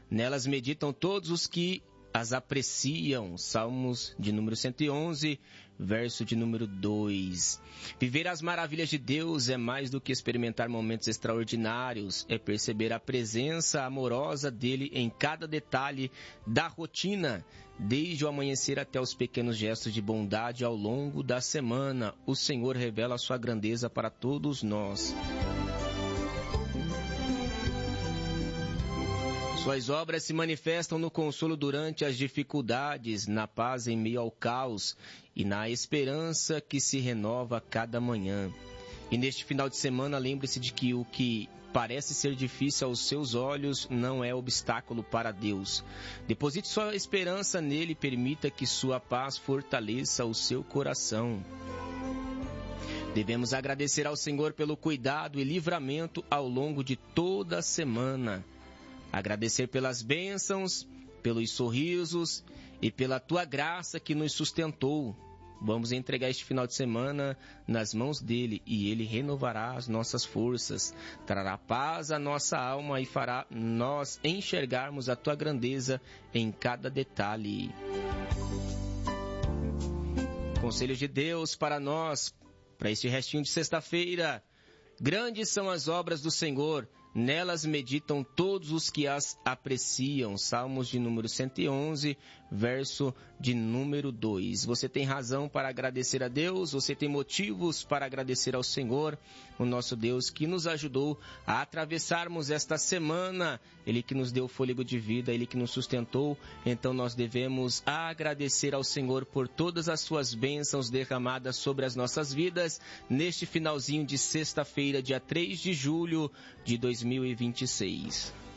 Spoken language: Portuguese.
Nelas meditam todos os que as apreciam. Salmos de número 111, verso de número 2. Viver as maravilhas de Deus é mais do que experimentar momentos extraordinários, é perceber a presença amorosa dele em cada detalhe da rotina, desde o amanhecer até os pequenos gestos de bondade ao longo da semana. O Senhor revela a sua grandeza para todos nós. Suas obras se manifestam no consolo durante as dificuldades, na paz em meio ao caos e na esperança que se renova a cada manhã. E neste final de semana, lembre-se de que o que parece ser difícil aos seus olhos não é obstáculo para Deus. Deposite sua esperança nele e permita que sua paz fortaleça o seu coração. Devemos agradecer ao Senhor pelo cuidado e livramento ao longo de toda a semana. Agradecer pelas bênçãos, pelos sorrisos e pela tua graça que nos sustentou. Vamos entregar este final de semana nas mãos dele e ele renovará as nossas forças, trará paz à nossa alma e fará nós enxergarmos a tua grandeza em cada detalhe. Conselhos de Deus para nós, para este restinho de sexta-feira. Grandes são as obras do Senhor, nelas meditam todos os que as apreciam. Salmos de número 111, verso de número 2. Você tem razão para agradecer a Deus, você tem motivos para agradecer ao Senhor, o nosso Deus que nos ajudou a atravessarmos esta semana, Ele que nos deu fôlego de vida, Ele que nos sustentou. Então nós devemos agradecer ao Senhor por todas as suas bênçãos derramadas sobre as nossas vidas neste finalzinho de sexta-feira, dia 3 de julho de 2026.